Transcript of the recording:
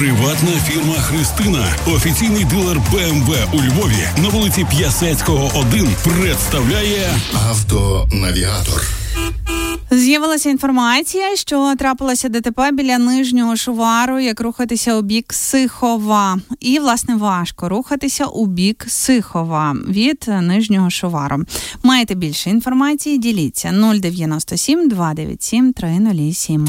Приватна фірма «Христина», офіційний дилер BMW у Львові на вулиці П'ясецького, 1, представляє «Автонавігатор». З'явилася інформація, що трапилося ДТП біля Нижнього Шувару, як рухатися у бік Сихова. І, власне, важко рухатися у бік Сихова від Нижнього Шувару. Маєте більше інформації? Діліться. 097 297 307.